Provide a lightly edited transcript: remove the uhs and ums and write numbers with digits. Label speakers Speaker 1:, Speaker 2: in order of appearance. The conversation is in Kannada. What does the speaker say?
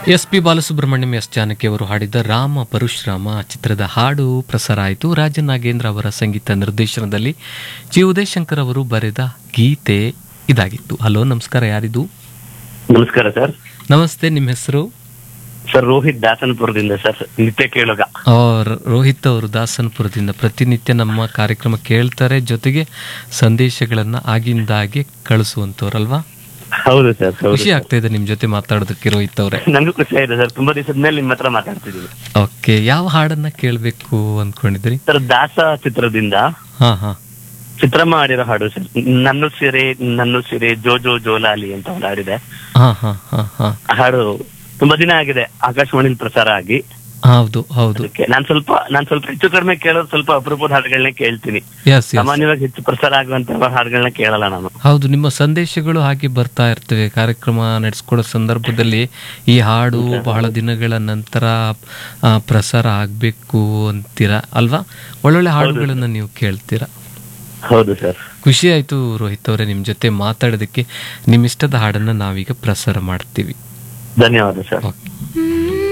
Speaker 1: S P Balasubrahmanyam S Janaki ಅವರು ಹಾಡಿದ ರಾಮ ಪರಶುರಾಮ ಚಿತ್ರದ ಹಾಡು ಪ್ರಸಾರ ಆಯಿತು. ರಾಜ ನಾಗೇಂದ್ರ ಅವರ ಸಂಗೀತ ನಿರ್ದೇಶನದಲ್ಲಿ ಜಿ ಉದಯಶಂಕರ್ ಅವರು ಬರೆದ ಗೀತೆ ಇದಾಗಿತ್ತು. ಹಲೋ, ನಮಸ್ಕಾರ. ಯಾರಿದು?
Speaker 2: ನಮಸ್ಕಾರ ಸರ್.
Speaker 1: ನಮಸ್ತೆ, ನಿಮ್ಮ ಹೆಸರು?
Speaker 2: ಸರ್ ರೋಹಿತ್ ದಾಸನಪುರದಿಂದ ಸರ್, ನಿತ್ಯ ಕೇಳುಗ.
Speaker 1: ರೋಹಿತ್ ಅವರು ದಾಸನಪುರದಿಂದ ಪ್ರತಿನಿತ್ಯ ನಮ್ಮ ಕಾರ್ಯಕ್ರಮ ಕೇಳ್ತಾರೆ, ಜೊತೆಗೆ ಸಂದೇಶಗಳನ್ನ ಆಗಿಂದಾಗೆ ಕಳಿಸುವಂತವ್ರಲ್ವಾ?
Speaker 2: ಹೌದು ಸರ್.
Speaker 1: ಖುಷಿ ಆಗ್ತಾ ಇದೆ ನಿಮ್ ಜೊತೆ ಮಾತಾಡೋದಕ್ಕೆ ರೋಹಿತ್ ಅವರೇ.
Speaker 2: ನಂಗೂ ಖುಷಿ ಆಗಿದೆ ಸರ್, ತುಂಬಾ ದಿವಸದ ಮೇಲೆ ನಿಮ್ಮ ಹತ್ರ ಮಾತಾಡ್ತಿದ್ದೀವಿ.
Speaker 1: ಓಕೆ, ಯಾವ ಹಾಡನ್ನ ಕೇಳ್ಬೇಕು ಅನ್ಕೊಂಡಿದ್ರಿ?
Speaker 2: ಸರ್ ದಾಸ ಚಿತ್ರದಿಂದ
Speaker 1: ಹಾ ಹಾ
Speaker 2: ಚಿತ್ರಮ್ಮ ಹಾಡಿರೋ ಹಾಡು ಸರ್. ನನ್ನ ಸಿರೆ ಜೋ ಜೋ ಜೋಲಾಲಿ ಅಂತ ಒಂದು ಹಾಡಿದೆ.
Speaker 1: ಹಾ ಹಾ ಹಾ ಹಾ
Speaker 2: ಹಾಡು ತುಂಬಾ ದಿನ ಆಗಿದೆ ಆಕಾಶವಾಣಿಲಿ ಪ್ರಸಾರ ಆಗಿ.
Speaker 1: ಹೌದು ಹೌದು.
Speaker 2: ನಾನ್ ಸ್ವಲ್ಪ ಹೆಚ್ಚು ಕಡಿಮೆ ಕೇಳೋದು ಸ್ವಲ್ಪ ಅಪರೂಪದ ಹಾಡುಗಳನ್ನ ಕೇಳ್ತೀನಿ. ಸಾಮಾನ್ಯವಾಗಿ ಹೆಚ್ಚು ಪ್ರಸಾರ ಆಗುವಂತ ಹಾಡುಗಳನ್ನ ಕೇಳಲ್ಲ ನಾನು.
Speaker 1: ಹೌದು, ನಿಮ್ಮ ಸಂದೇಶಗಳು ಹಾಗೆ ಬರ್ತಾ ಇರ್ತವೆ. ಕಾರ್ಯಕ್ರಮ ನಡೆಸ್ಕೊಡೋ ಸಂದರ್ಭದಲ್ಲಿ ಈ ಹಾಡು ಬಹಳ ದಿನಗಳ ನಂತರ ಪ್ರಸಾರ ಆಗ್ಬೇಕು ಅಂತೀರಾ ಅಲ್ವಾ? ಒಳ್ಳೊಳ್ಳೆ ಹಾಡುಗಳನ್ನ ನೀವು ಕೇಳ್ತೀರಾ.
Speaker 2: ಹೌದು ಸರ್.
Speaker 1: ಖುಷಿ ಆಯ್ತು ರೋಹಿತ್ ಅವರೇ ನಿಮ್ ಜೊತೆ ಮಾತಾಡೋದಕ್ಕೆ. ನಿಮ್ ಇಷ್ಟದ ಹಾಡನ್ನ ನಾವೀಗ ಪ್ರಸಾರ ಮಾಡ್ತೀವಿ.
Speaker 2: ಧನ್ಯವಾದ ಸರ್.
Speaker 1: ಓಕೆ.